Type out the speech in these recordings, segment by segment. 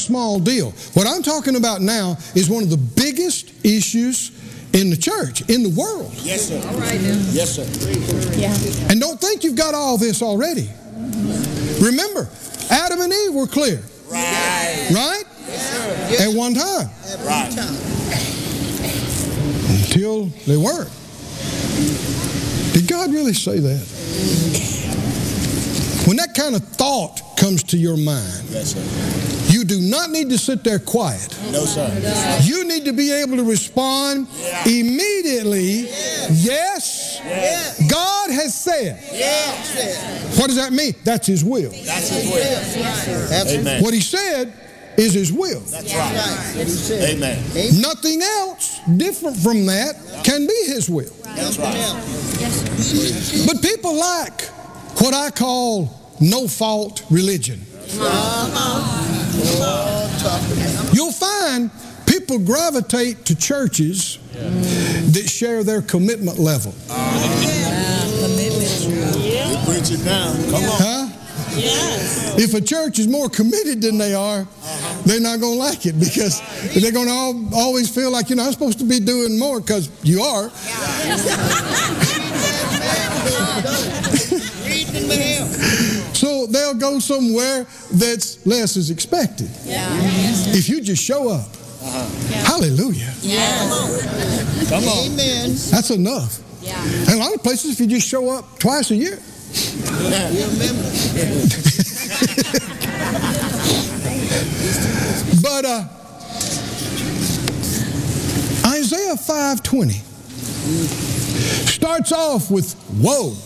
small deal. What I'm talking about now is one of the biggest issues in the church, in the world. Yes, sir. All right now. Yes, sir. Yeah. And don't think you've got all this already. Remember, Adam and Eve were clear. Right. Right? Yes, sir. At one time. Right. Until they weren't. Did God really say that? When that kind of thought comes to your mind, Yes, sir. you do not need to sit there quiet. No, sir. You need to be able to respond immediately. Yes, God has said. What does that mean? That's His will. That's His will. Amen. What He said is His will. That's right. Amen. Nothing else different from that can be His will. That's right. But people like what I call no-fault religion. You'll find people gravitate to churches that share their commitment level. You preach it down. Come on. Huh? If a church is more committed than they are, they're not going to like it because they're going to always feel like, I'm supposed to be doing more because you are. So they'll go somewhere that's less is expected. If you just show up. Hallelujah. Come on. Amen. That's enough. And a lot of places, if you just show up twice a year. But Isaiah 5:20 starts off with woe.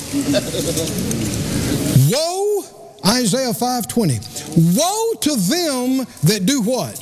Woe, Isaiah 5:20. Woe to them that do what?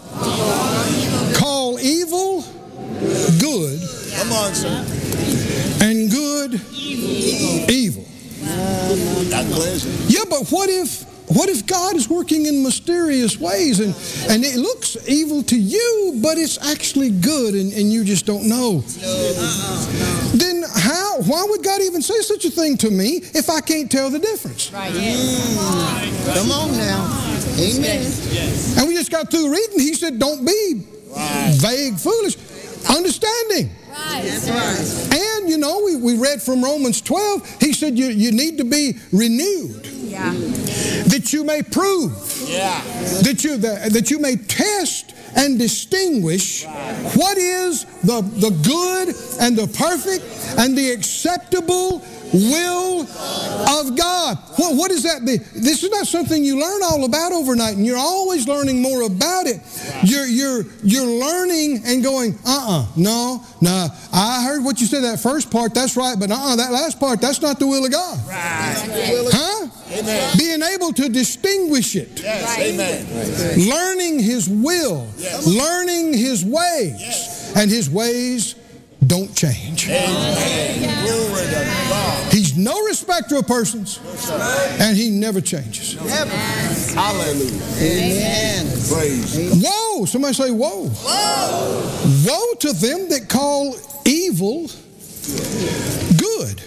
Call evil good. Come on, sir. And good evil. God bless you. Yeah, but what if God is working in mysterious ways and it looks evil to you, but it's actually good and you just don't know? Then why would God even say such a thing to me if I can't tell the difference? Right. Come on now. Amen. And we just got through reading, He said, don't be vague, foolish, understanding. That's right. And, we read from Romans 12, He said you need to be renewed. Yeah. That you may prove, that you may test and distinguish what is the good and the perfect and the acceptable will of God. What does that be? This is not something you learn all about overnight, and you're always learning more about it. You're learning and going, no. I heard what you said, that first part, that's right, but that last part, that's not the will of God. Right. Huh? Amen. Being able to distinguish it. Yes. Amen. Learning His will. Yes. Learning His ways. Yes. And His ways don't change. Amen. Glory to God. He's no respecter of persons. And He never changes. Never. Hallelujah. Amen. Praise. Woe! Somebody say woe. Woe to them that call evil good.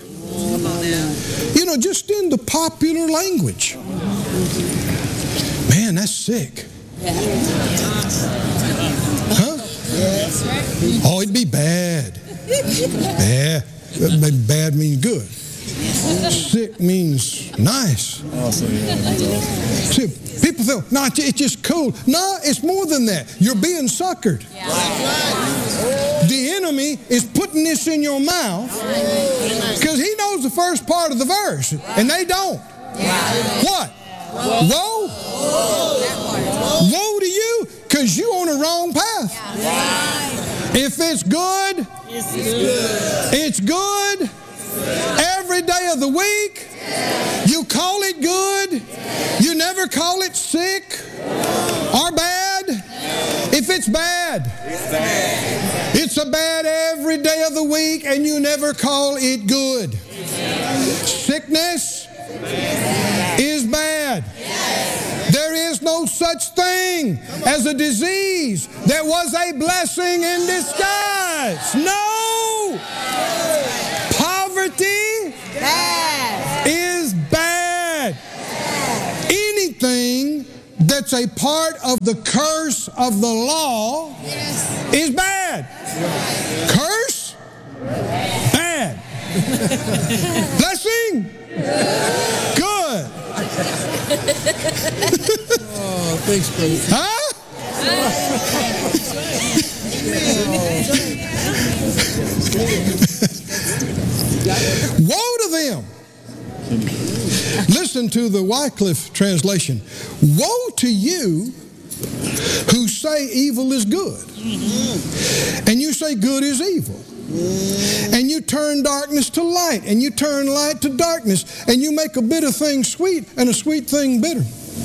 Just in the popular language. Man, that's sick. Huh? Oh, it'd be bad. Bad means good. Sick means nice. See, people think, no, it's just cool. No, it's more than that. You're being suckered. The enemy is putting this in your mouth because he knows the first part of the verse, and they don't. What? Woe? Woe to you because you're on the wrong path. If it's good, it's good. Every day of the week, you call it good. You never call it sick or bad. If it's bad, it's a bad every day of the week, and you never call it good. Sickness is bad. There is no such thing as a disease that was a blessing in disguise. No! Poverty is bad. Anything that that's a part of the curse of the law is bad. Curse? Bad. Blessing? Good. Oh, thanks, brother. Huh? Woe to them. Listen to the Wycliffe translation. Woe to you who say evil is good, and you say good is evil, and you turn darkness to light, and you turn light to darkness, and you make a bitter thing sweet and a sweet thing bitter.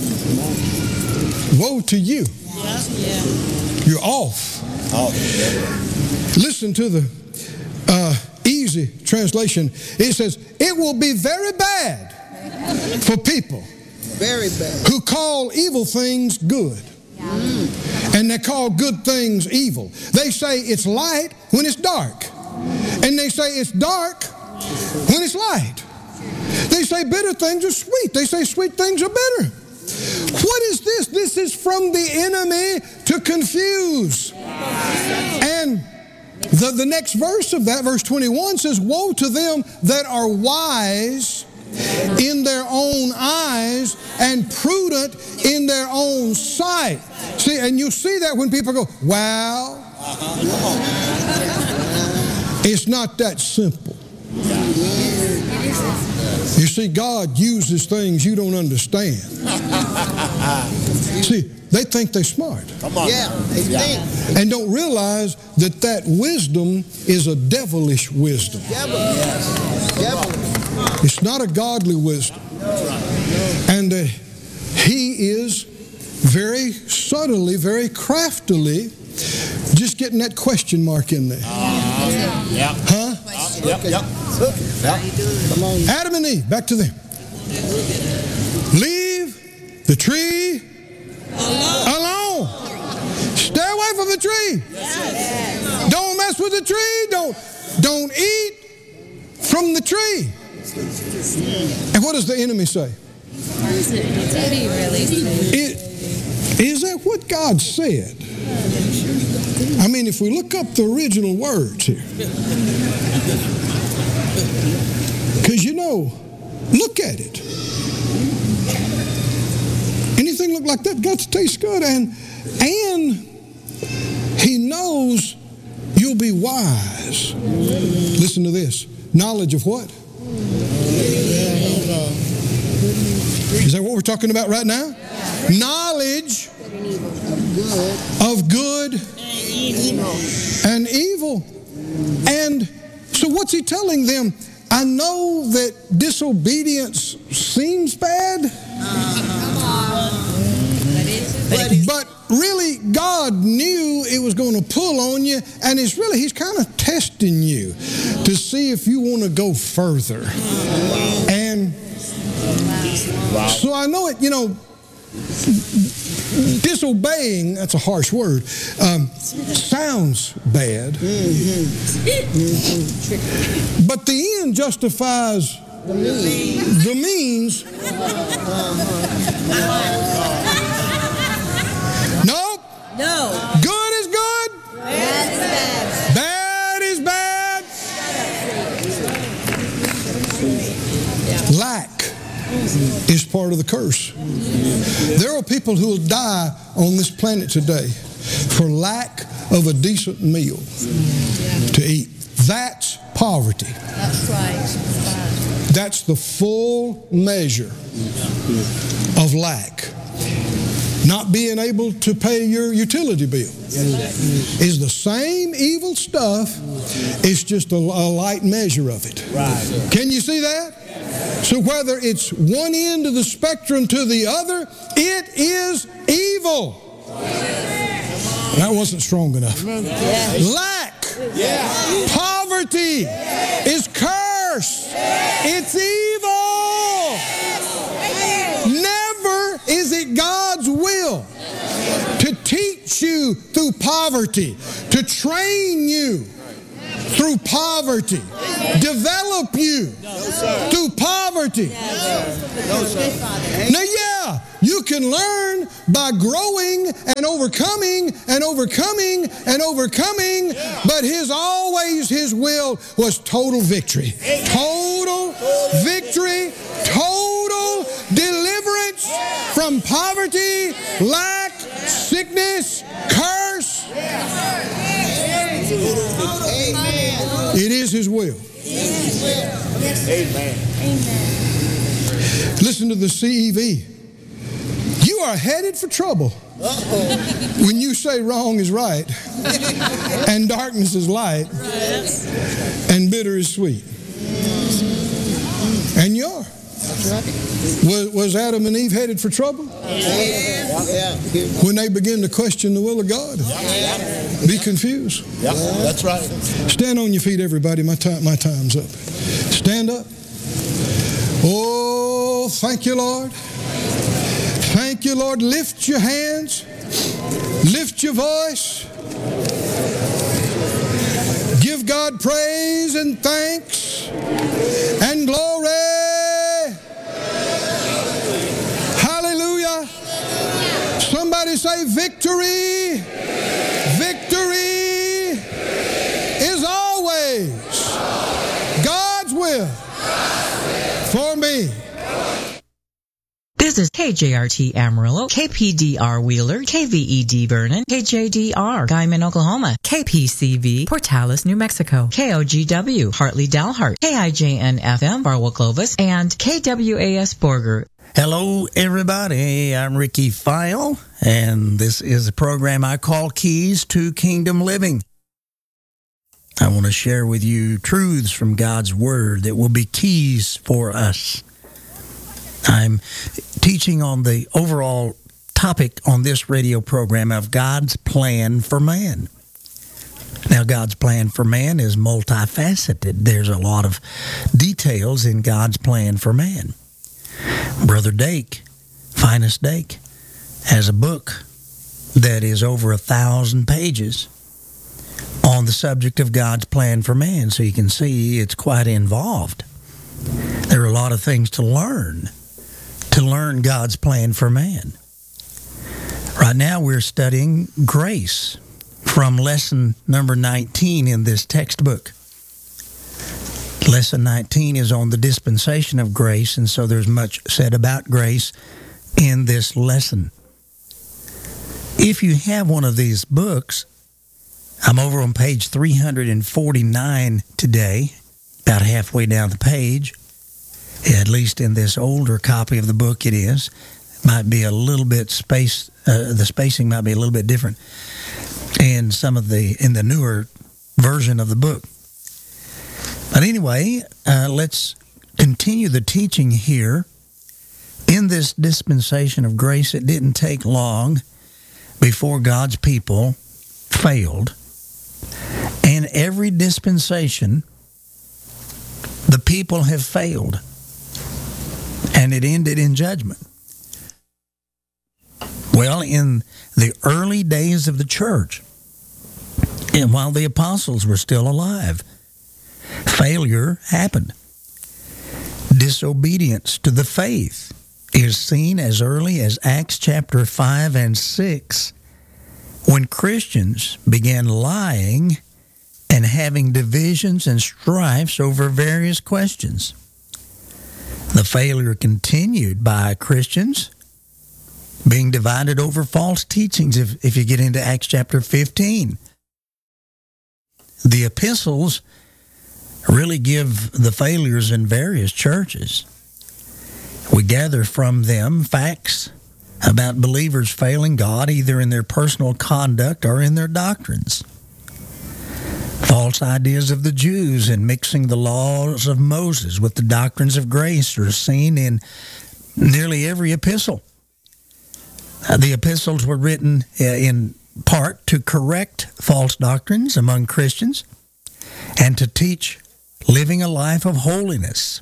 Woe to you. You're off. Listen to the easy translation. It says, it will be very bad for people Very bad. who call evil things good. And they call good things evil. They say it's light when it's dark. And they say it's dark when it's light. They say bitter things are sweet. They say sweet things are bitter. What is this? This is from the enemy to confuse. And the next verse of that, verse 21, says, woe to them that are wise in their own eyes and prudent in their own sight. See, and you see that when people go, wow. It's not that simple. You see, God uses things you don't understand. See, they think they're smart. Come on. Yeah, they think. And don't realize that that wisdom is a devilish wisdom. Devil. Devil. It's not a godly wisdom. And he is very subtly, very craftily just getting that question mark in there. Huh? Yep. Come on. Adam and Eve, back to them. Leave the tree alone. Stay away from the tree. Don't mess with the tree. Don't eat from the tree. And what does the enemy say? Is that what God said? I mean, if we look up the original words here. Because look at it. Anything look like that got to taste good. And he knows you'll be wise. Listen to this. Knowledge of what? Is that what we're talking about right now? Knowledge of good and evil. And so what's he telling them? I know that disobedience seems bad, but really God knew it was going to pull on you, and he's kind of testing you to see if you want to go further. And so I know it, disobeying, that's a harsh word, sounds bad. But the end justifies the means. Nope. No. Good is good. Bad is bad. Bad is bad. Lack is part of the curse. There are people who will die on this planet today for lack of a decent meal to eat. That's poverty. That's right. That's the full measure of lack. Not being able to pay your utility bill is the same evil stuff. It's just a light measure of it. Right. Can you see that? So whether it's one end of the spectrum to the other, it is evil. That wasn't strong enough. Lack, poverty is curse. It's evil. Never is it God's will to teach you through poverty, to train you through poverty. Develop you through poverty. Now, yeah, you can learn by growing and overcoming and overcoming and overcoming, but his will was total victory. Total victory, total deliverance from poverty, lack, sickness, curse. It is his will. Amen. Listen to the CEV. You are headed for trouble when you say wrong is right and darkness is light and bitter is sweet. And you are. Was Adam and Eve headed for trouble? When they begin to question the will of God, be confused. Yeah, that's right. Stand on your feet, everybody. My time's up. Stand up. Oh, thank you, Lord. Thank you, Lord. Lift your hands. Lift your voice. Give God praise and thanks and glory. Hallelujah. Somebody say victory. Victory is always God's will for me. This is KJRT Amarillo, KPDR Wheeler, KVED Vernon, KJDR Guyman, Oklahoma, KPCV Portales, New Mexico, KOGW Hartley, Dalhart, KIJN FM Barwell, Clovis, and KWAS Borger. Hello, everybody. I'm Ricky File, and this is a program I call Keys to Kingdom Living. I want to share with you truths from God's Word that will be keys for us. I'm teaching on the overall topic on this radio program of God's plan for man. Now, God's plan for man is multifaceted. There's a lot of details in God's plan for man. Brother Dake, Finest Dake, has a book that is over 1,000 pages on the subject of God's plan for man, so you can see it's quite involved. There are a lot of things to learn God's plan for man. Right now we're studying grace from lesson number 19 in this textbook. Lesson 19 is on the dispensation of grace, and so there's much said about grace in this lesson. If you have one of these books, I'm over on page 349 today, about halfway down the page. At least in this older copy of the book it is. Might be a little bit the spacing might be a little bit different in the newer version of the book. But anyway, let's continue the teaching here. In this dispensation of grace, it didn't take long before God's people failed. And every dispensation, the people have failed. And it ended in judgment. Well, in the early days of the church, and while the apostles were still alive, failure happened. Disobedience to the faith is seen as early as Acts chapter 5 and 6, when Christians began lying and having divisions and strifes over various questions. The failure continued by Christians being divided over false teachings if you get into Acts chapter 15. The epistles really give the failures in various churches. We gather from them facts about believers failing God either in their personal conduct or in their doctrines. False ideas of the Jews and mixing the laws of Moses with the doctrines of grace are seen in nearly every epistle. The epistles were written in part to correct false doctrines among Christians and to teach living a life of holiness.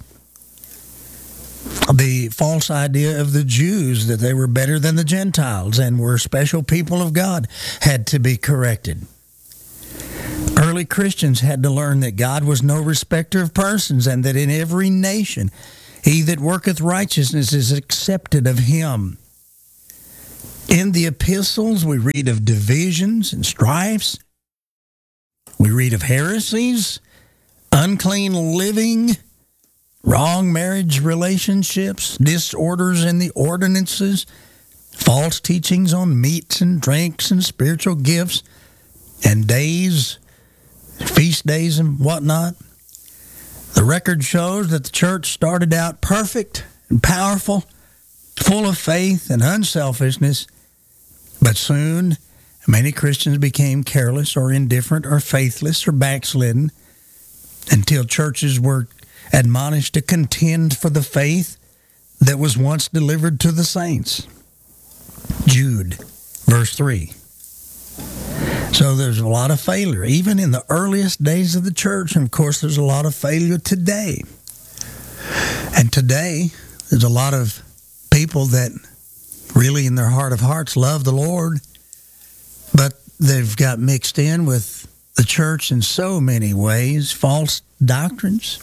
The false idea of the Jews that they were better than the Gentiles and were special people of God had to be corrected. Early early Christians had to learn that God was no respecter of persons, and that in every nation he that worketh righteousness is accepted of him. In the epistles, we read of divisions and strifes. We read of heresies, unclean living, wrong marriage relationships, disorders in the ordinances, false teachings on meats and drinks and spiritual gifts, and days, feast days and whatnot. The record shows that the church started out perfect and powerful, full of faith and unselfishness, but soon many Christians became careless or indifferent or faithless or backslidden until churches were admonished to contend for the faith that was once delivered to the saints. Jude, verse 3. So there's a lot of failure, even in the earliest days of the church, and of course there's a lot of failure today. And today, there's a lot of people that really in their heart of hearts love the Lord, but they've got mixed in with the church in so many ways, false doctrines.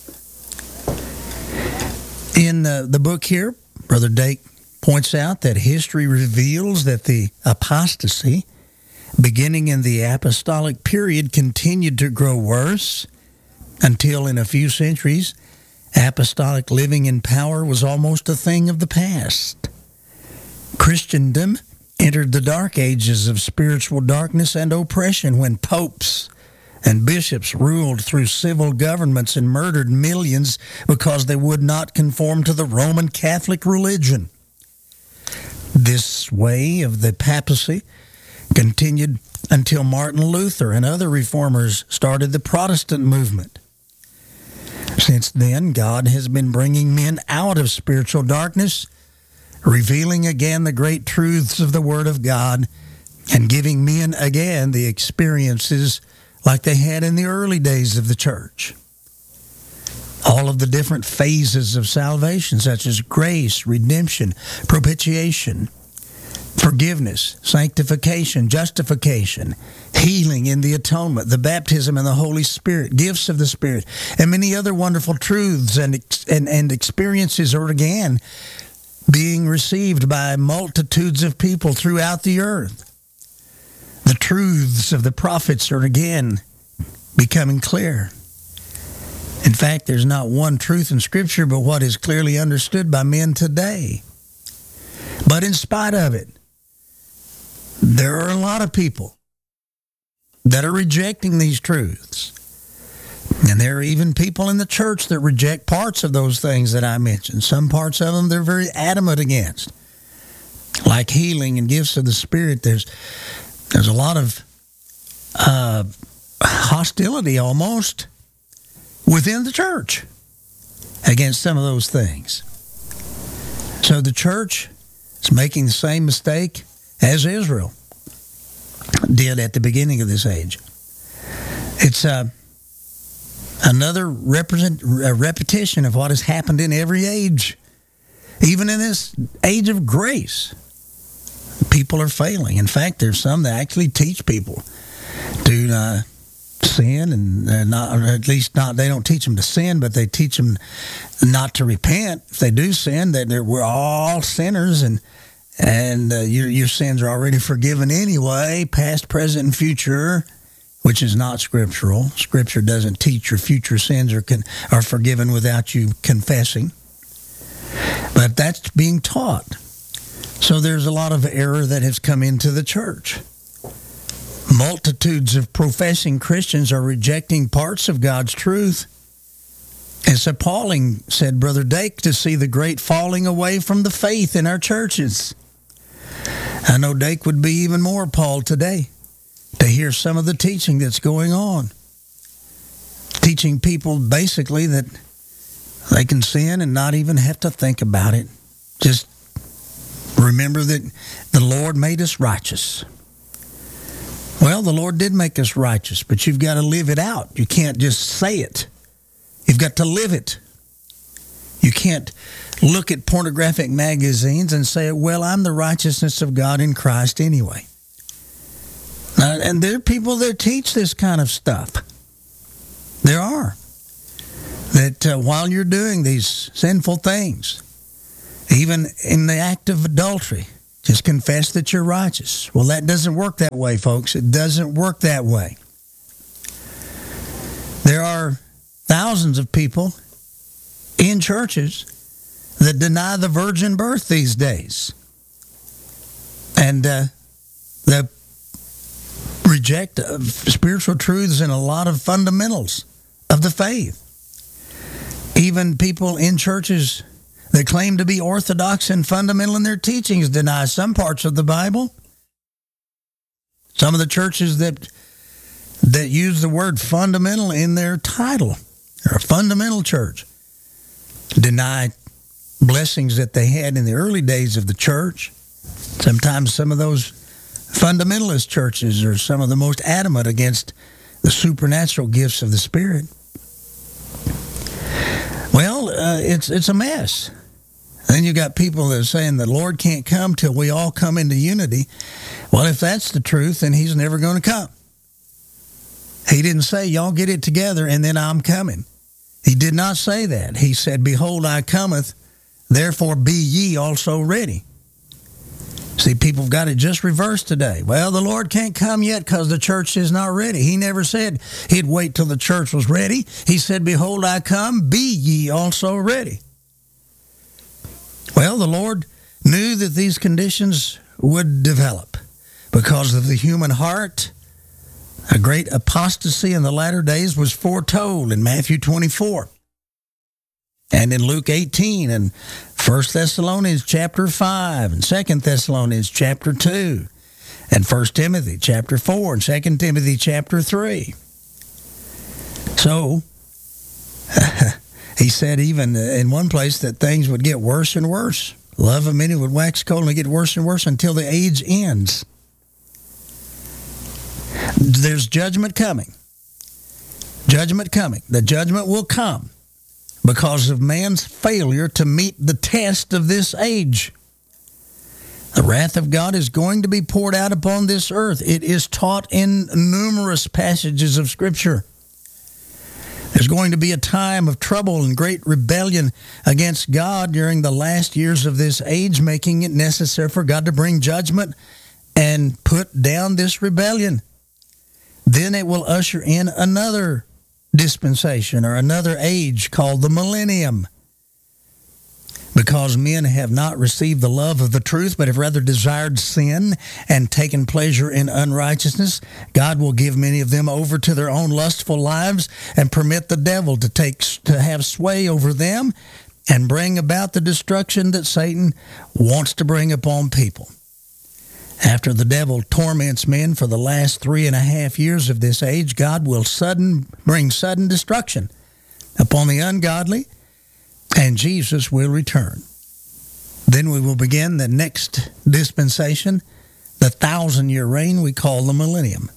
In the book here, Brother Dake points out that history reveals that the apostasy, beginning in the apostolic period, continued to grow worse until in a few centuries, apostolic living in power was almost a thing of the past. Christendom entered the dark ages of spiritual darkness and oppression when popes and bishops ruled through civil governments and murdered millions because they would not conform to the Roman Catholic religion. This way of the papacy continued until Martin Luther and other reformers started the Protestant movement. Since then, God has been bringing men out of spiritual darkness, revealing again the great truths of the Word of God, and giving men again the experiences like they had in the early days of the church. All of the different phases of salvation, such as grace, redemption, propitiation, forgiveness, sanctification, justification, healing in the atonement, the baptism in the Holy Spirit, gifts of the Spirit, and many other wonderful truths and experiences are again being received by multitudes of people throughout the earth. The truths of the prophets are again becoming clear. In fact, there's not one truth in Scripture but what is clearly understood by men today. But in spite of it, there are a lot of people that are rejecting these truths. And there are even people in the church that reject parts of those things that I mentioned. Some parts of them they're very adamant against. Like healing and gifts of the Spirit, there's a lot of hostility almost within the church against some of those things. So the church is making the same mistake as Israel did at the beginning of this age. It's another repetition of what has happened in every age. Even in this age of grace, people are failing. In fact, there's some that actually teach people to sin, and not, or at least not. They don't teach them to sin, but they teach them not to repent. If they do sin, that we're all sinners, and your sins are already forgiven anyway, past, present, and future, which is not scriptural. Scripture doesn't teach your future sins are forgiven without you confessing. But that's being taught. So there's a lot of error that has come into the church. Multitudes of professing Christians are rejecting parts of God's truth. It's appalling, said Brother Dake, to see the great falling away from the faith in our churches. I know Dake would be even more appalled today to hear some of the teaching that's going on. Teaching people basically that they can sin and not even have to think about it. Just remember that the Lord made us righteous. Well, the Lord did make us righteous, but you've got to live it out. You can't just say it. You've got to live it. You can't look at pornographic magazines and say, well, I'm the righteousness of God in Christ anyway. And there are people that teach this kind of stuff. There are. That while you're doing these sinful things, even in the act of adultery, just confess that you're righteous. Well, that doesn't work that way, folks. It doesn't work that way. There are thousands of people in churches that deny the virgin birth these days. And they reject spiritual truths and a lot of fundamentals of the faith. Even people in churches that claim to be orthodox and fundamental in their teachings deny some parts of the Bible. Some of the churches that use the word fundamental in their title, or a fundamental church, deny blessings that they had in the early days of the church. Sometimes some of those fundamentalist churches are some of the most adamant against the supernatural gifts of the Spirit. Well, it's a mess. Then you got people that are saying the Lord can't come till we all come into unity. Well, if that's the truth, then he's never going to come. He didn't say, y'all get it together and then I'm coming. He did not say that. He said, behold, I cometh, therefore be ye also ready. See, people have got it just reversed today. Well, the Lord can't come yet because the church is not ready. He never said he'd wait till the church was ready. He said, behold, I come, be ye also ready. Well, the Lord knew that these conditions would develop because of the human heart. A great apostasy in the latter days was foretold in Matthew 24 and in Luke 18 and 1 Thessalonians chapter 5 and 2 Thessalonians chapter 2 and 1 Timothy chapter 4 and 2 Timothy chapter 3. So, he said even in one place that things would get worse and worse. Love of many would wax cold and get worse and worse until the age ends. There's judgment coming. Judgment coming. The judgment will come because of man's failure to meet the test of this age. The wrath of God is going to be poured out upon this earth. It is taught in numerous passages of Scripture. There's going to be a time of trouble and great rebellion against God during the last years of this age, making it necessary for God to bring judgment and put down this rebellion. Then it will usher in another dispensation or another age called the millennium. Because men have not received the love of the truth, but have rather desired sin and taken pleasure in unrighteousness, God will give many of them over to their own lustful lives and permit the devil to have sway over them and bring about the destruction that Satan wants to bring upon people. After the devil torments men for the last 3.5 years of this age, God will bring sudden destruction upon the ungodly, and Jesus will return. Then we will begin the next dispensation, the 1,000-year reign we call the millennium.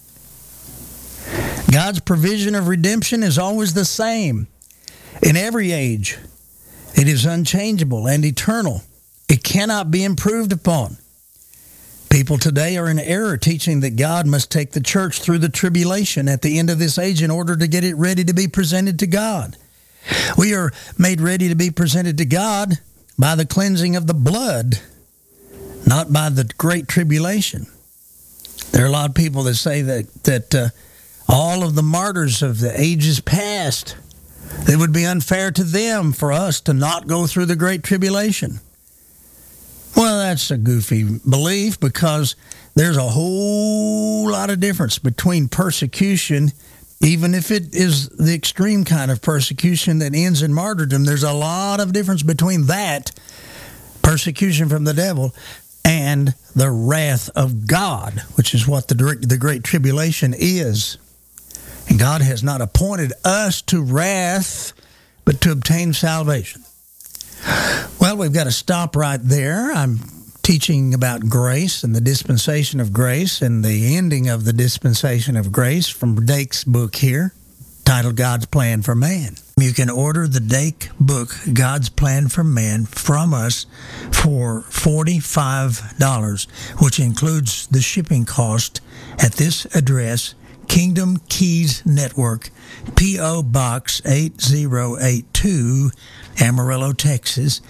God's provision of redemption is always the same in every age. It is unchangeable and eternal. It cannot be improved upon. People today are in error teaching that God must take the church through the tribulation at the end of this age in order to get it ready to be presented to God. We are made ready to be presented to God by the cleansing of the blood, not by the great tribulation. There are a lot of people that say that all of the martyrs of the ages past, it would be unfair to them for us to not go through the great tribulation. Well, that's a goofy belief because there's a whole lot of difference between persecution, even if it is the extreme kind of persecution that ends in martyrdom. There's a lot of difference between that persecution from the devil and the wrath of God, which is what the Great Tribulation is. And God has not appointed us to wrath, but to obtain salvation. Well, we've got to stop right there. I'm teaching about grace and the dispensation of grace and the ending of the dispensation of grace from Dake's book here, titled God's Plan for Man. You can order the Dake book, God's Plan for Man, from us for $45, which includes the shipping cost at this address, Kingdom Keys Network, P.O. Box 8082, Amarillo, Texas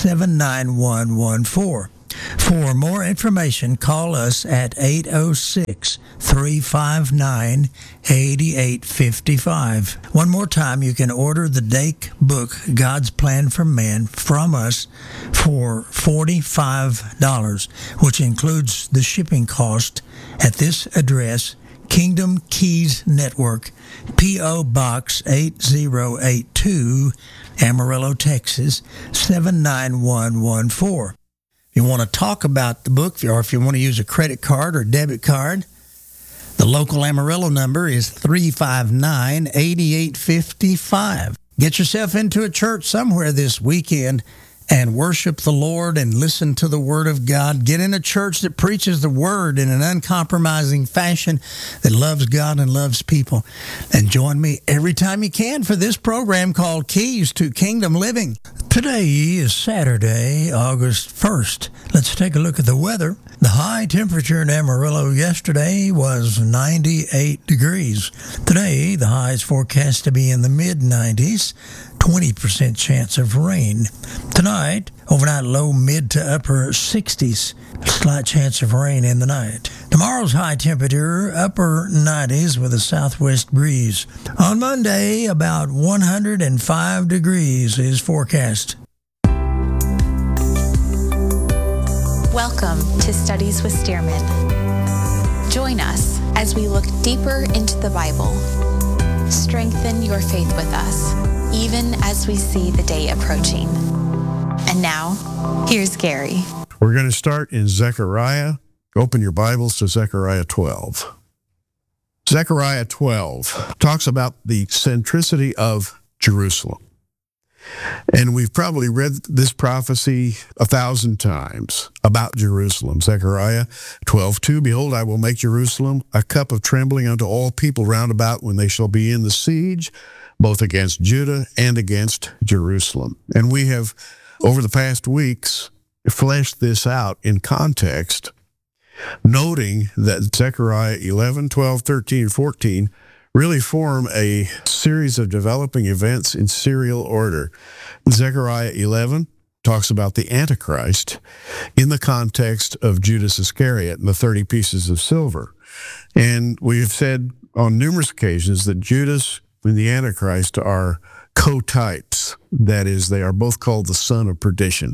79114. For more information, call us at 806-359-8855. One more time, you can order the Dake book, God's Plan for Man, from us for $45, which includes the shipping cost at this address, Kingdom Keys Network, P.O. Box 8082, Amarillo, Texas 79114. If you want to talk about the book, or if you want to use a credit card or debit card, the local Amarillo number is 359-8855. Get yourself into a church somewhere this weekend and worship the Lord and listen to the Word of God. Get in a church that preaches the Word in an uncompromising fashion, that loves God and loves people. And join me every time you can for this program called Keys to Kingdom Living. Today is Saturday, August 1st. Let's take a look at the weather. The high temperature in Amarillo yesterday was 98 degrees. Today, the high is forecast to be in the mid-90s. 20% chance of rain. Tonight, overnight low mid to upper 60s. Slight chance of rain in the night. Tomorrow's high temperature, upper 90s with a southwest breeze. On Monday, about 105 degrees is forecast. Welcome to Studies with Stearman. Join us as we look deeper into the Bible. Strengthen your faith with us, even as we see the day approaching. And now, here's Gary. We're going to start in Zechariah. Open your Bibles to Zechariah 12. Zechariah 12 talks about the centricity of Jerusalem. And we've probably read this prophecy 1,000 times about Jerusalem. Zechariah 12:2, Behold, I will make Jerusalem a cup of trembling unto all people round about when they shall be in the siege, both against Judah and against Jerusalem. And we have, over the past weeks, fleshed this out in context, noting that Zechariah 11, 12, 13, 14 really form a series of developing events in serial order. Zechariah 11 talks about the Antichrist in the context of Judas Iscariot and the 30 pieces of silver. And we've said on numerous occasions that Judas and the Antichrist are co-types. That is, they are both called the son of perdition.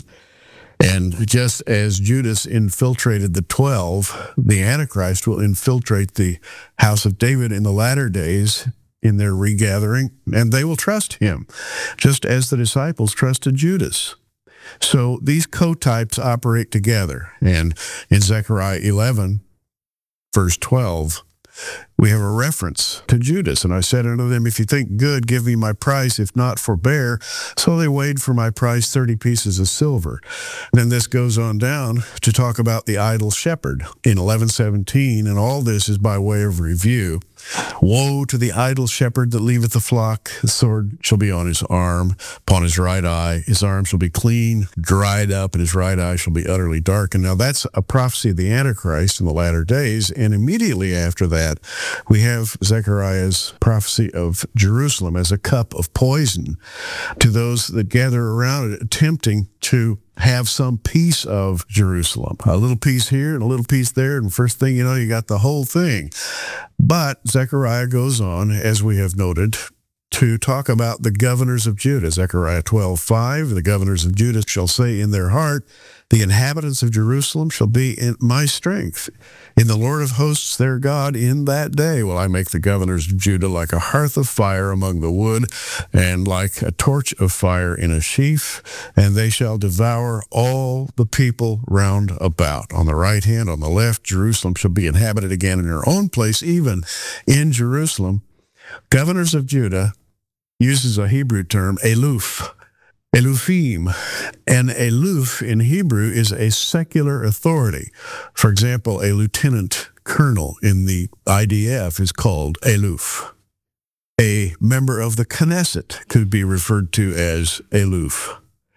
And just as Judas infiltrated the 12, the Antichrist will infiltrate the house of David in the latter days in their regathering, and they will trust him, just as the disciples trusted Judas. So these co-types operate together. And in Zechariah 11, verse 12, we have a reference to Judas. And I said unto them, If you think good, give me my price. If not, forbear. So they weighed for my price 30 pieces of silver. Then this goes on down to talk about the idle shepherd in 11:17. And all this is by way of review. Woe to the idle shepherd that leaveth the flock. The sword shall be on his arm, upon his right eye. His arm shall be clean, dried up, and his right eye shall be utterly darkened. Now that's a prophecy of the Antichrist in the latter days. And immediately after that, we have Zechariah's prophecy of Jerusalem as a cup of poison to those that gather around it, attempting to have some piece of Jerusalem. A little piece here and a little piece there, and first thing you know, you got the whole thing. But Zechariah goes on, as we have noted, to talk about the governors of Judah. Zechariah 12:5, the governors of Judah shall say in their heart, the inhabitants of Jerusalem shall be in my strength. In the Lord of hosts their God, in that day will I make the governors of Judah like a hearth of fire among the wood, and like a torch of fire in a sheaf, and they shall devour all the people round about. On the right hand, on the left, Jerusalem shall be inhabited again in her own place, even in Jerusalem. Governors of Judah uses a Hebrew term, eluf. Elufim. And eluf in Hebrew is a secular authority. For example, a lieutenant colonel in the IDF is called eluf. A member of the Knesset could be referred to as eluf.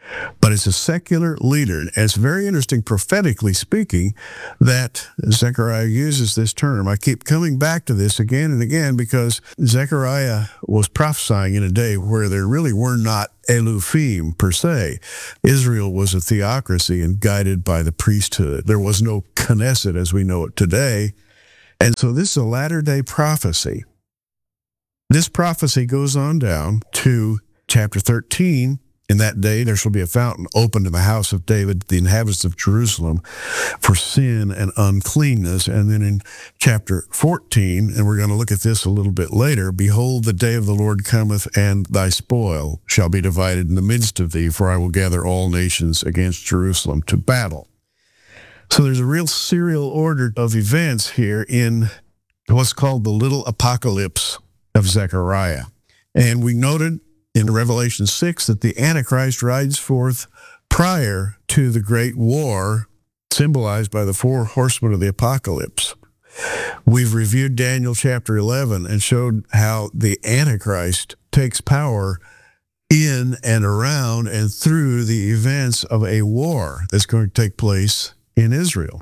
but it's a secular leader. And it's very interesting, prophetically speaking, that Zechariah uses this term. I keep coming back to this again and again because Zechariah was prophesying in a day where there really were not Elohim per se. Israel was a theocracy and guided by the priesthood. There was no Knesset as we know it today. And so this is a latter-day prophecy. This prophecy goes on down to chapter 13. In that day, there shall be a fountain opened in the house of David, the inhabitants of Jerusalem, for sin and uncleanness. And then in chapter 14, and we're going to look at this a little bit later, behold, the day of the Lord cometh, and thy spoil shall be divided in the midst of thee, for I will gather all nations against Jerusalem to battle. So there's a real serial order of events here in what's called the little apocalypse of Zechariah. And we noted in Revelation 6 that the Antichrist rides forth prior to the great war symbolized by the four horsemen of the apocalypse. We've reviewed Daniel chapter 11 and showed how the Antichrist takes power in and around and through the events of a war that's going to take place in Israel.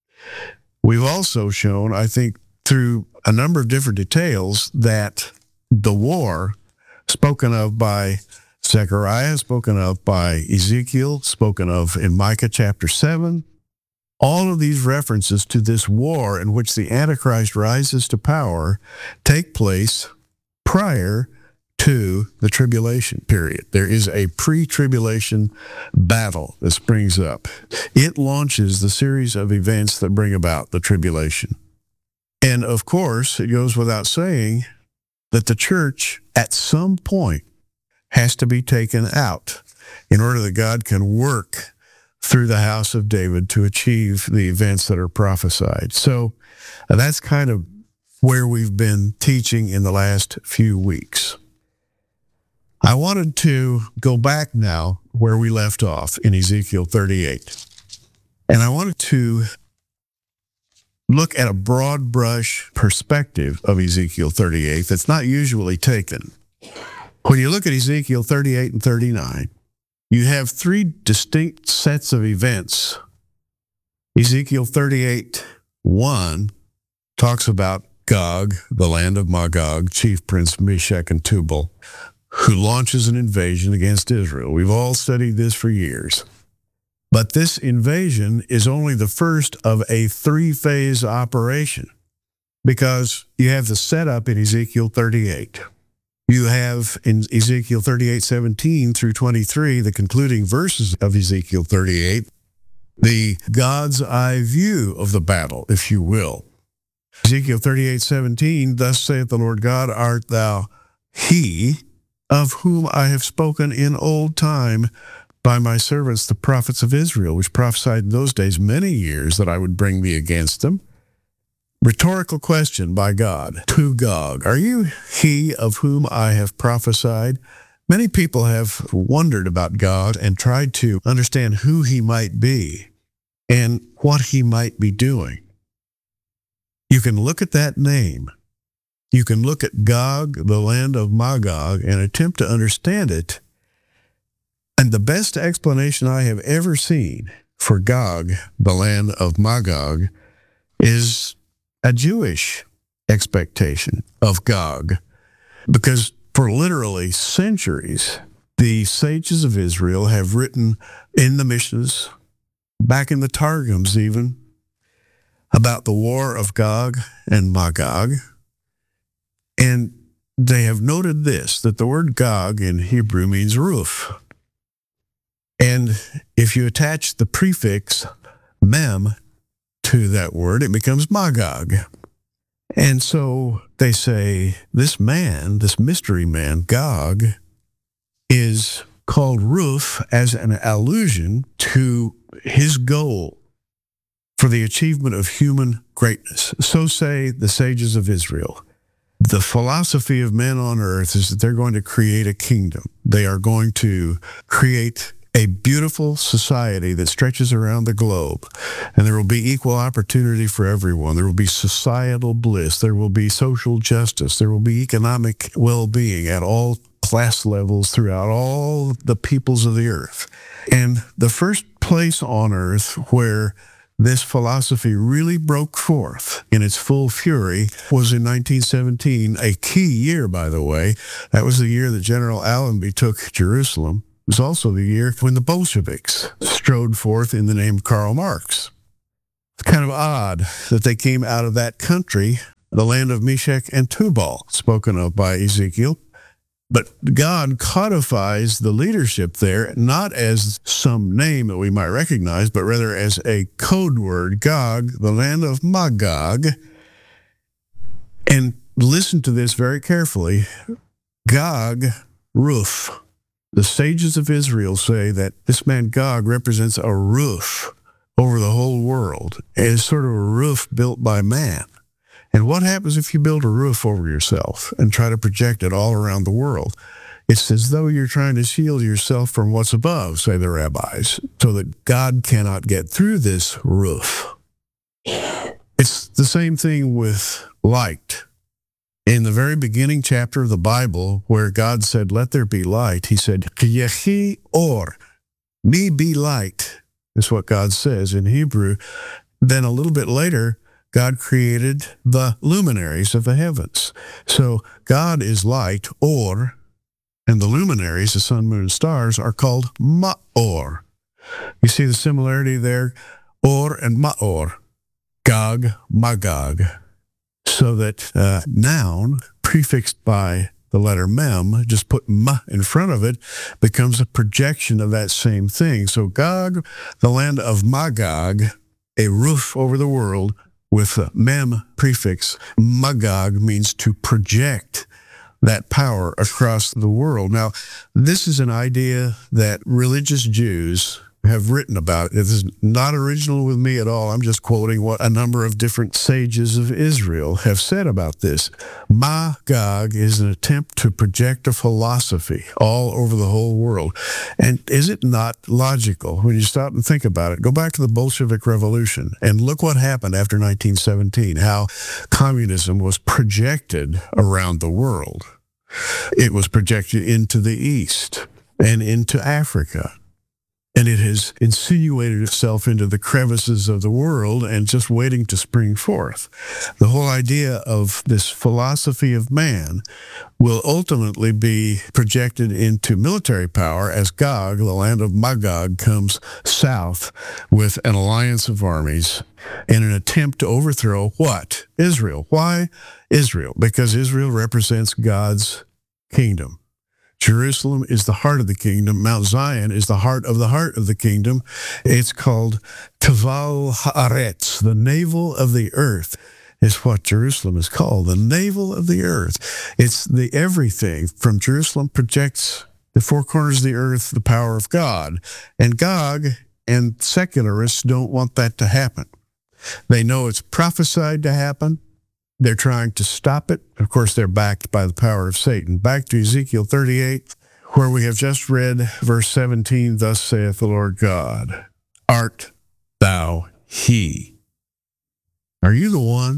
We've also shown, I think, through a number of different details that the war spoken of by Zechariah, spoken of by Ezekiel, spoken of in Micah chapter 7, all of these references to this war in which the Antichrist rises to power take place prior to the tribulation period. There is a pre-tribulation battle that springs up. It launches the series of events that bring about the tribulation. And of course, it goes without saying that the church at some point has to be taken out in order that God can work through the house of David to achieve the events that are prophesied. So that's kind of where we've been teaching in the last few weeks. I wanted to go back now where we left off in Ezekiel 38. And I wanted to look at a broad brush perspective of Ezekiel 38 that's not usually taken. When you look at Ezekiel 38 and 39, you have three distinct sets of events. Ezekiel 38:1 talks about Gog, the land of Magog, chief prince Meshech and Tubal, who launches an invasion against Israel. We've all studied this for years. But this invasion is only the first of a three-phase operation because you have the setup in Ezekiel 38. You have in Ezekiel 38:17 through 23, the concluding verses of Ezekiel 38, the God's eye view of the battle, if you will. Ezekiel 38:17, thus saith the Lord God, art thou he of whom I have spoken in old time by my servants, the prophets of Israel, which prophesied in those days many years that I would bring thee against them. Rhetorical question by God to Gog, are you he of whom I have prophesied? Many people have wondered about God and tried to understand who he might be and what he might be doing. You can look at that name. You can look at Gog, the land of Magog, and attempt to understand it. And the best explanation I have ever seen for Gog, the land of Magog, is a Jewish expectation of Gog. Because for literally centuries, the sages of Israel have written in the Mishnahs, back in the Targums even, about the war of Gog and Magog. And they have noted this, that the word Gog in Hebrew means roof. And if you attach the prefix mem to that word, it becomes Magog. And so they say this man, this mystery man, Gog, is called roof as an allusion to his goal for the achievement of human greatness. So say the sages of Israel. The philosophy of men on earth is that they're going to create a kingdom. They are going to create a beautiful society that stretches around the globe, and there will be equal opportunity for everyone. There will be societal bliss. There will be social justice. There will be economic well-being at all class levels throughout all the peoples of the earth. And the first place on earth where this philosophy really broke forth in its full fury was in 1917, a key year, by the way. That was the year that General Allenby took Jerusalem. It was also the year when the Bolsheviks strode forth in the name of Karl Marx. It's kind of odd that they came out of that country, the land of Meshech and Tubal, spoken of by Ezekiel. But God codifies the leadership there not as some name that we might recognize, but rather as a code word, Gog, the land of Magog. And listen to this very carefully. Gog, roof. The sages of Israel say that this man Gog represents a roof over the whole world. It is sort of a roof built by man. And what happens if you build a roof over yourself and try to project it all around the world? It's as though you're trying to shield yourself from what's above, say the rabbis, so that God cannot get through this roof. It's the same thing with light. In the very beginning chapter of the Bible, where God said, "Let there be light," he said, "Yehi or," me be light, is what God says in Hebrew. Then a little bit later, God created the luminaries of the heavens. So God is light, or, and the luminaries, the sun, moon, and stars, are called Ma'or. You see the similarity there? Or and Ma'or. Gog, Magog. So that noun prefixed by the letter mem, just put ma in front of it, becomes a projection of that same thing. So Gog, the land of Magog, a roof over the world, with a mem prefix. Magog means to project that power across the world. Now, this is an idea that religious Jews have written about. It is not original with me at all. I'm just quoting what a number of different sages of Israel have said about this. Magog is an attempt to project a philosophy all over the whole world. And is it not logical when you stop and think about it? Go back to the Bolshevik Revolution and look what happened after 1917, how communism was projected around the world. It was projected into the East and into Africa. And it has insinuated itself into the crevices of the world and just waiting to spring forth. The whole idea of this philosophy of man will ultimately be projected into military power as Gog, the land of Magog, comes south with an alliance of armies in an attempt to overthrow what? Israel. Why Israel? Because Israel represents God's kingdom. Jerusalem is the heart of the kingdom. Mount Zion is the heart of the kingdom. It's called Taval Haaretz, the navel of the earth is what Jerusalem is called, the navel of the earth. It's the everything from Jerusalem projects the four corners of the earth, the power of God. And Gog and secularists don't want that to happen. They know it's prophesied to happen. They're trying to stop it. Of course, they're backed by the power of Satan. Back to Ezekiel 38, where we have just read verse 17, "Thus saith the Lord God, art thou he?" Are you the one?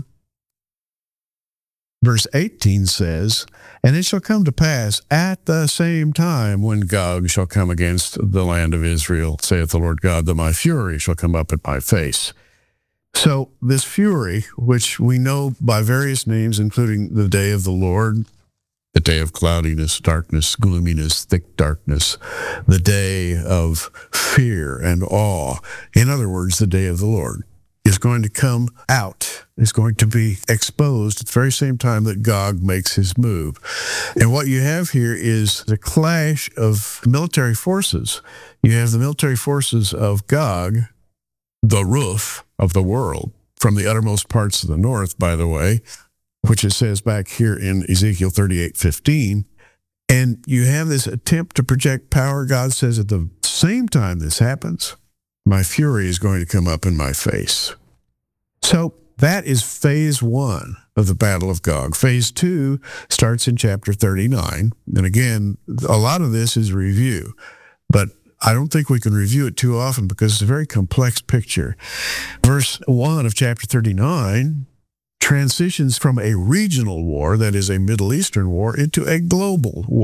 Verse 18 says, "And it shall come to pass at the same time when Gog shall come against the land of Israel, saith the Lord God, that my fury shall come up at my face." So this fury, which we know by various names, including the day of the Lord, the day of cloudiness, darkness, gloominess, thick darkness, the day of fear and awe, in other words, the day of the Lord, is going to come out, is going to be exposed at the very same time that Gog makes his move. And what you have here is the clash of military forces. You have the military forces of Gog, the roof of the world, from the uttermost parts of the north, by the way, which it says back here in Ezekiel 38:15. And you have this attempt to project power. God says at the same time this happens, my fury is going to come up in my face. So that is phase one of the Battle of Gog. Phase two starts in chapter 39. And again, a lot of this is review, but I don't think we can review it too often because it's a very complex picture. Verse 1 of chapter 39 transitions from a regional war, that is a Middle Eastern war, into a global war.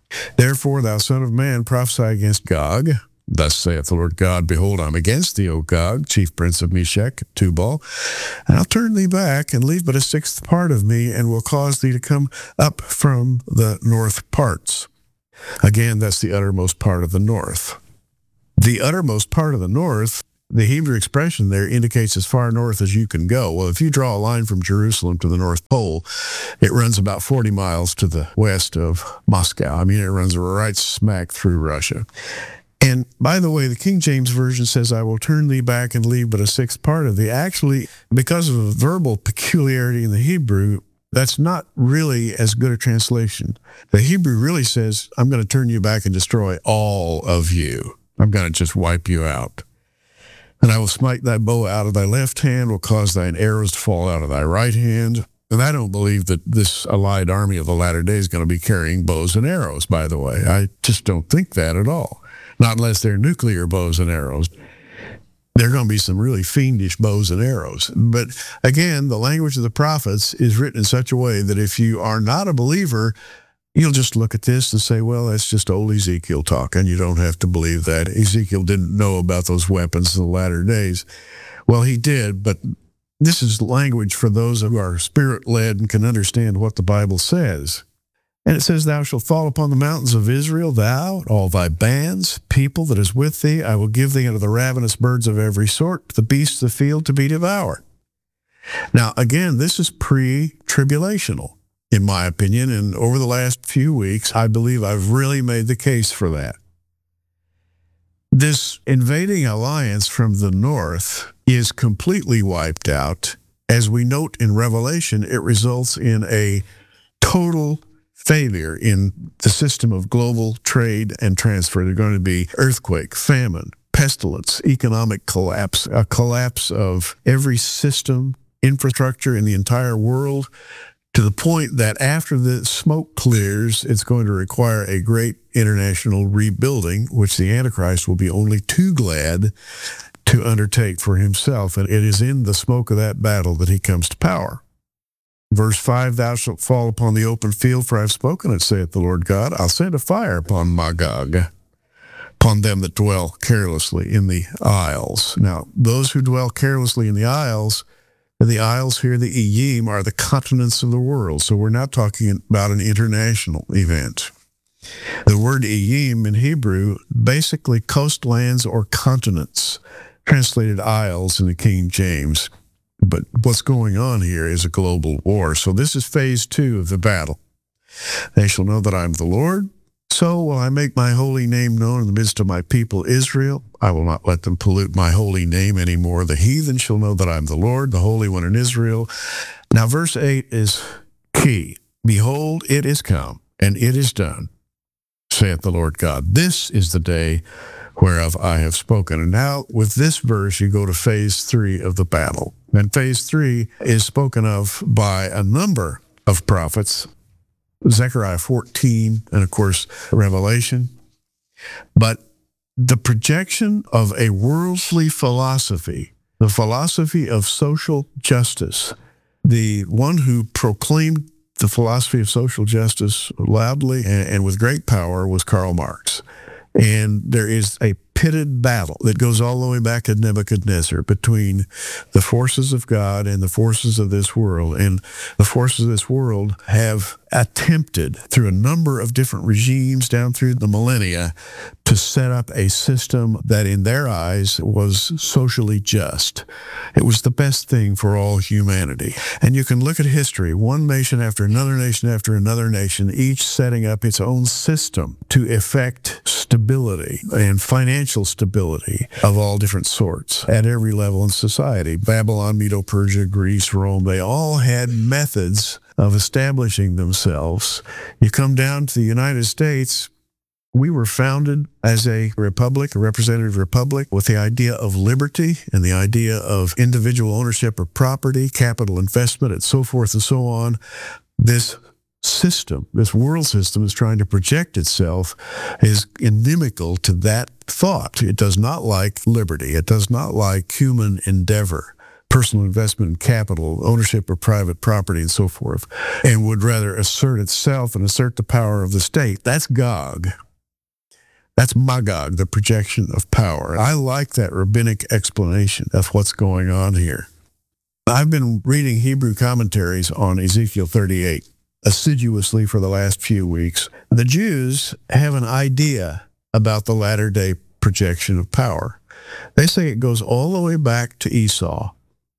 Therefore, thou son of man, prophesy against Gog. Thus saith the Lord God, behold, I'm against thee, O Gog, chief prince of Meshech, Tubal, and I'll turn thee back and leave but a sixth part of me, and will cause thee to come up from the north parts. Again, that's the uttermost part of the north. The uttermost part of the north, the Hebrew expression there indicates as far north as you can go. Well, if you draw a line from Jerusalem to the North Pole, it runs about 40 miles to the west of Moscow. I mean, it runs right smack through Russia. And by the way, the King James Version says, I will turn thee back and leave but a sixth part of thee. Actually, because of a verbal peculiarity in the Hebrew, that's not really as good a translation. The Hebrew really says, I'm going to turn you back and destroy all of you. I'm going to just wipe you out. And I will smite thy bow out of thy left hand, will cause thine arrows to fall out of thy right hand. And I don't believe that this allied army of the latter day is going to be carrying bows and arrows, by the way. I just don't think that at all. Not unless they're nuclear bows and arrows. There are going to be some really fiendish bows and arrows. But again, the language of the prophets is written in such a way that if you are not a believer, you'll just look at this and say, well, that's just old Ezekiel talk, and you don't have to believe that. Ezekiel didn't know about those weapons in the latter days. Well, he did, but this is language for those who are spirit-led and can understand what the Bible says. And it says, thou shalt fall upon the mountains of Israel, thou, all thy bands, people that is with thee. I will give thee unto the ravenous birds of every sort, the beasts of the field to be devoured. Now, again, this is pre-tribulational, in my opinion, and over the last few weeks, I believe I've really made the case for that. This invading alliance from the north is completely wiped out. As we note in Revelation, it results in a total failure in the system of global trade and transfer. There's going to be earthquake, famine, pestilence, economic collapse, a collapse of every system, infrastructure in the entire world, to the point that after the smoke clears, it's going to require a great international rebuilding, which the Antichrist will be only too glad to undertake for himself. And it is in the smoke of that battle that he comes to power. Verse 5, thou shalt fall upon the open field, for I have spoken it, saith the Lord God. I'll send a fire upon Magog, upon them that dwell carelessly in the isles. Now, those who dwell carelessly in the isles here, the Iyim, are the continents of the world. So we're not talking about an international event. The word Iyim in Hebrew, basically coastlands or continents, translated isles in the King James. But what's going on here is a global war. So this is phase 2 of the battle. They shall know that I am the Lord. So will I make my holy name known in the midst of my people Israel. I will not let them pollute my holy name anymore. The heathen shall know that I am the Lord, the Holy One in Israel. Now verse 8 is key. Behold, it is come, and it is done, saith the Lord God. This is the day whereof I have spoken. And now with this verse, you go to phase 3 of the battle. And phase 3 is spoken of by a number of prophets, Zechariah 14, and of course, Revelation. But the projection of a worldly philosophy, the philosophy of social justice, the one who proclaimed the philosophy of social justice loudly and with great power was Karl Marx. And there is a pitted battle that goes all the way back to Nebuchadnezzar between the forces of God and the forces of this world. And the forces of this world have attempted through a number of different regimes down through the millennia to set up a system that in their eyes was socially just. It was the best thing for all humanity. And you can look at history, one nation after another nation, each setting up its own system to effect stability and financial stability of all different sorts at every level in society. Babylon, Medo-Persia, Greece, Rome, they all had methods of establishing themselves. You come down to the United States, we were founded as a republic, a representative republic, with the idea of liberty and the idea of individual ownership of property, capital investment, and so forth and so on. This system, this world system is trying to project itself is inimical to that thought. It does not like liberty. It does not like human endeavor. personal investment in capital, ownership of private property, and so forth, and would rather assert itself and assert the power of the state. That's Gog. That's Magog, the projection of power. I like that rabbinic explanation of what's going on here. I've been reading Hebrew commentaries on Ezekiel 38 assiduously for the last few weeks. The Jews have an idea about the latter-day projection of power. They say it goes all the way back to Esau.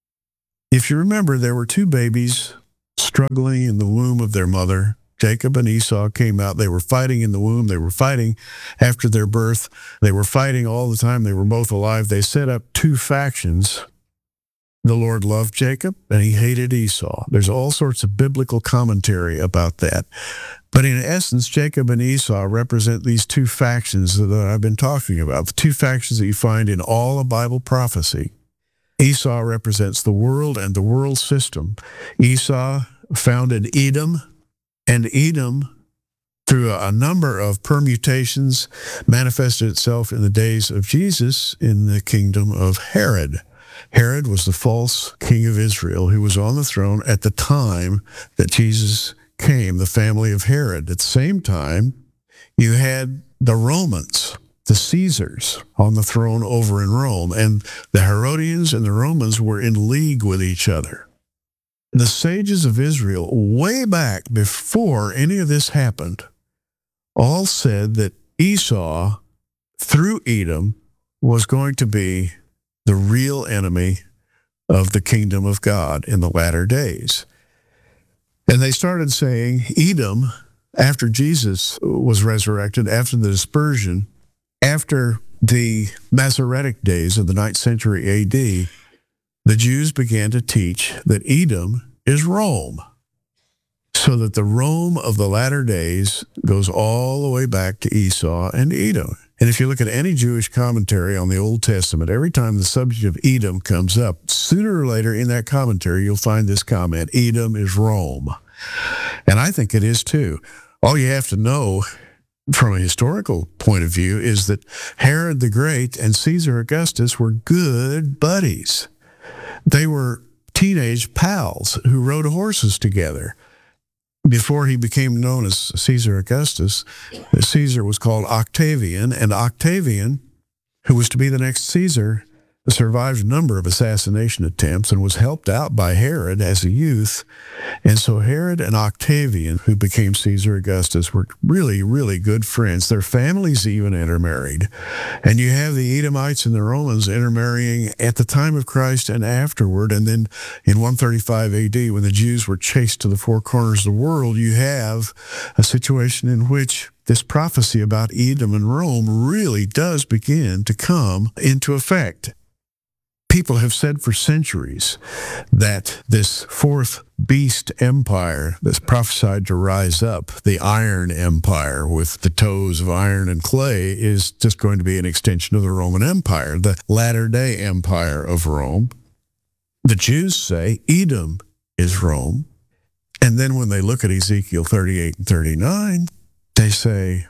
If you remember, there were two babies struggling in the womb of their mother. Jacob and Esau came out. They were fighting in the womb. They were fighting after their birth. They were fighting all the time. They were both alive. They set up two factions. The Lord loved Jacob and he hated Esau. There's all sorts of biblical commentary about that. But in essence, Jacob and Esau represent these two factions that I've been talking about, the two factions that you find in all of Bible prophecy. Esau represents the world and the world system. Esau founded Edom, and Edom, through a number of permutations, manifested itself in the days of Jesus in the kingdom of Herod. Herod was the false king of Israel who was on the throne at the time that Jesus came, the family of Herod. At the same time, you had the Romans, the Caesars, on the throne over in Rome, and the Herodians and the Romans were in league with each other. The sages of Israel, way back before any of this happened, all said that Esau, through Edom, was going to be the real enemy of the kingdom of God in the latter days. And they started saying Edom, after Jesus was resurrected, after the dispersion, after the Masoretic days of the 9th century A.D., the Jews began to teach that Edom is Rome, so that the Rome of the latter days goes all the way back to Esau and Edom. And if you look at any Jewish commentary on the Old Testament, every time the subject of Edom comes up, sooner or later in that commentary, you'll find this comment, Edom is Rome. And I think it is too. All you have to know from a historical point of view is that Herod the Great and Caesar Augustus were good buddies. They were teenage pals who rode horses together. Before he became known as Caesar Augustus, Caesar was called Octavian, and Octavian, who was to be the next Caesar, survived a number of assassination attempts and was helped out by Herod as a youth. And so Herod and Octavian, who became Caesar Augustus, were really, really good friends. Their families even intermarried. And you have the Edomites and the Romans intermarrying at the time of Christ and afterward. And then in 135 AD, when the Jews were chased to the four corners of the world, you have a situation in which this prophecy about Edom and Rome really does begin to come into effect. People have said for centuries that this fourth beast empire that's prophesied to rise up, the Iron Empire with the toes of iron and clay, is just going to be an extension of the Roman Empire, the latter-day empire of Rome. The Jews say Edom is Rome. And then when they look at Ezekiel 38 and 39, they say,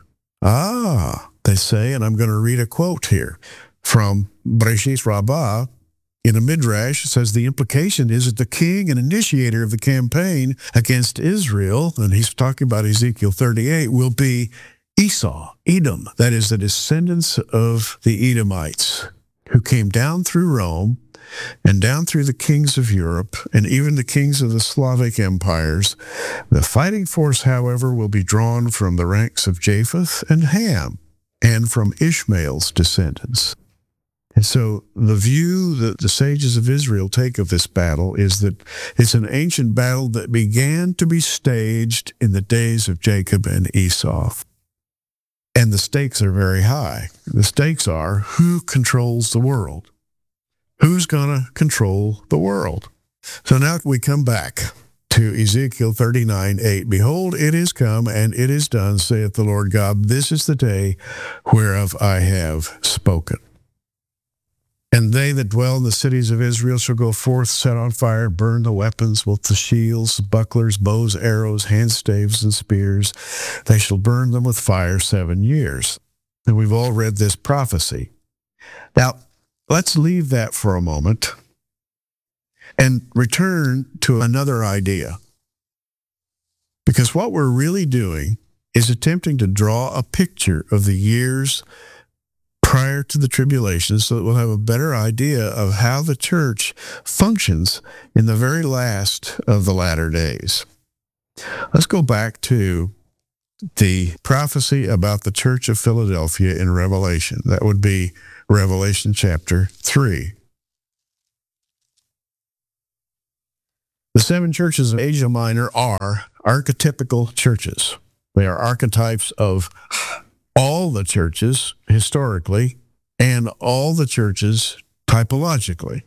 and I'm going to read a quote here from Bereshit Rabbah. In a midrash, it says the implication is that the king and initiator of the campaign against Israel, and he's talking about Ezekiel 38, will be Esau, Edom. That is the descendants of the Edomites who came down through Rome and down through the kings of Europe and even the kings of the Slavic empires. The fighting force, however, will be drawn from the ranks of Japheth and Ham and from Ishmael's descendants. And so the view that the sages of Israel take of this battle is that it's an ancient battle that began to be staged in the days of Jacob and Esau. And the stakes are very high. The stakes are, who controls the world? Who's going to control the world? So now we come back to Ezekiel 39:8. Behold, it is come, and it is done, saith the Lord God. This is the day whereof I have spoken. And they that dwell in the cities of Israel shall go forth, set on fire, burn the weapons, both the shields, bucklers, bows, arrows, handstaves, and spears. They shall burn them with fire 7 years. And we've all read this prophecy. Now, let's leave that for a moment and return to another idea. Because what we're really doing is attempting to draw a picture of the years prior to the tribulation so that we'll have a better idea of how the church functions in the very last of the latter days. Let's go back to the prophecy about the church of Philadelphia in Revelation. That would be Revelation chapter 3. The seven churches of Asia Minor are archetypical churches. They are archetypes of all the churches historically and all the churches typologically.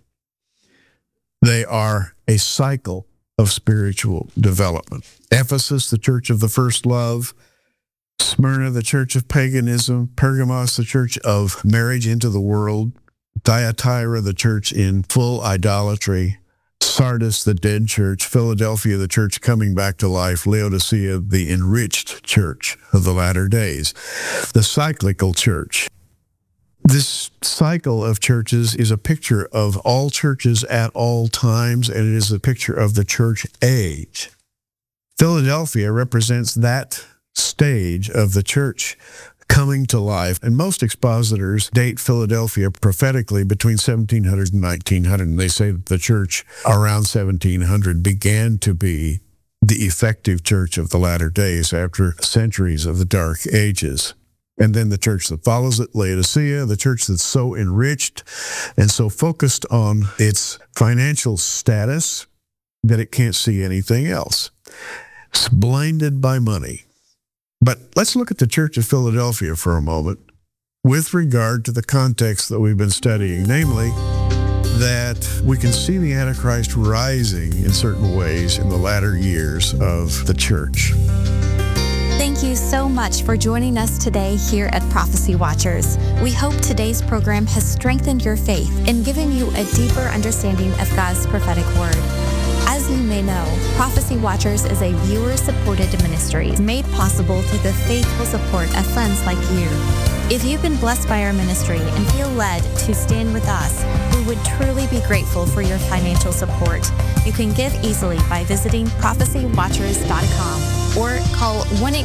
They are a cycle of spiritual development. Ephesus, the church of the first love. Smyrna, the church of paganism. Pergamos, the church of marriage into the world. Thyatira, the church in full idolatry. Sardis, the dead church. Philadelphia, the church coming back to life. Laodicea, the enriched church of the latter days. The cyclical church. This cycle of churches is a picture of all churches at all times, and it is a picture of the church age. Philadelphia represents that stage of the church coming to life, and most expositors date Philadelphia prophetically between 1700 and 1900, and they say that the church around 1700 began to be the effective church of the latter days after centuries of the Dark Ages. And then the church that follows it, Laodicea, the church that's so enriched and so focused on its financial status that it can't see anything else. It's blinded by money. But let's look at the church of Philadelphia for a moment with regard to the context that we've been studying, namely that we can see the Antichrist rising in certain ways in the latter years of the church. Thank you so much for joining us today here at Prophecy Watchers. We hope today's program has strengthened your faith and given you a deeper understanding of God's prophetic word. As you may know, Prophecy Watchers is a viewer-supported ministry made possible through the faithful support of friends like you. If you've been blessed by our ministry and feel led to stand with us, we would truly be grateful for your financial support. You can give easily by visiting prophecywatchers.com or call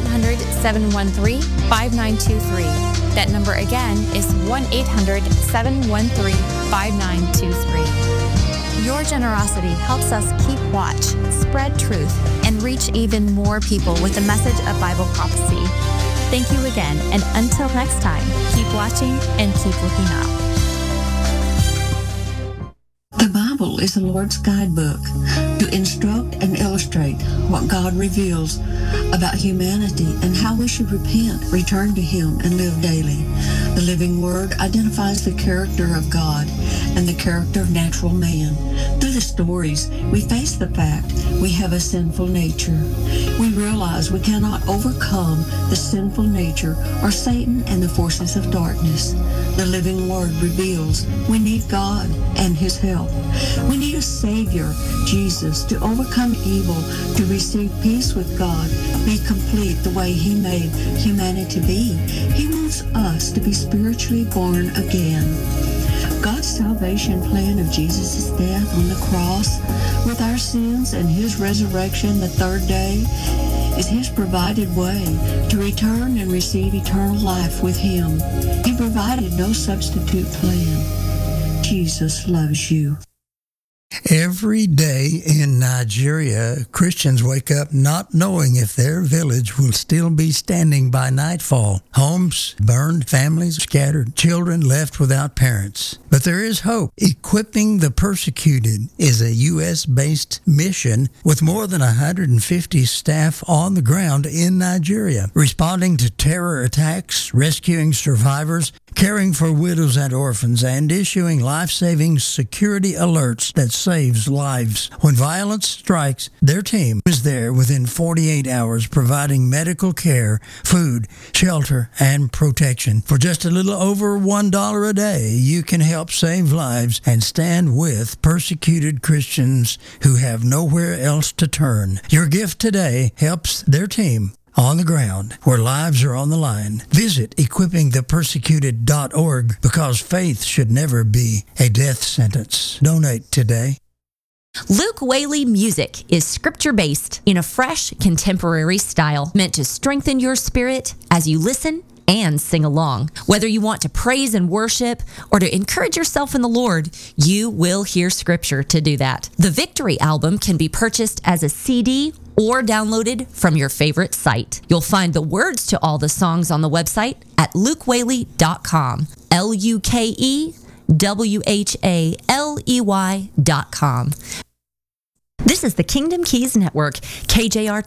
1-800-713-5923. That number again is 1-800-713-5923. Your generosity helps us keep watch, spread truth, and reach even more people with the message of Bible prophecy. Thank you again, and until next time, keep watching and keep looking up. The Bible is the Lord's guidebook to instruct and illustrate what God reveals about humanity and how we should repent, return to Him, and live daily. The Living Word identifies the character of God and the character of natural man. Through the stories, we face the fact we have a sinful nature. We realize we cannot overcome the sinful nature or Satan and the forces of darkness. The Living Word reveals we need God and His help. We need a Savior, Jesus, to overcome evil, to receive peace with God, be complete the way He made humanity to be. He wants us to be spiritually born again. God's salvation plan of Jesus' death on the cross with our sins and His resurrection the third day is His provided way to return and receive eternal life with Him. He provided no substitute plan. Jesus loves you. Every day in Nigeria, Christians wake up not knowing if their village will still be standing by nightfall. Homes burned, families scattered, children left without parents. But there is hope. Equipping the Persecuted is a U.S.-based mission with more than 150 staff on the ground in Nigeria, responding to terror attacks, rescuing survivors, caring for widows and orphans, and issuing life-saving security alerts that saves lives. When violence strikes, their team is there within 48 hours providing medical care, food, shelter, and protection. For just a little over $1 a day, you can help save lives and stand with persecuted Christians who have nowhere else to turn. Your gift today helps their team on the ground where lives are on the line. Visit equippingthepersecuted.org because faith should never be a death sentence. Donate today. Luke Whaley Music is scripture-based in a fresh, contemporary style meant to strengthen your spirit as you listen and sing along. Whether you want to praise and worship or to encourage yourself in the Lord, you will hear scripture to do that. The Victory album can be purchased as a CD or downloaded from your favorite site. You'll find the words to all the songs on the website at lukewhaley.com. LUKEWHALEY.com. This is the Kingdom Keys Network, KJR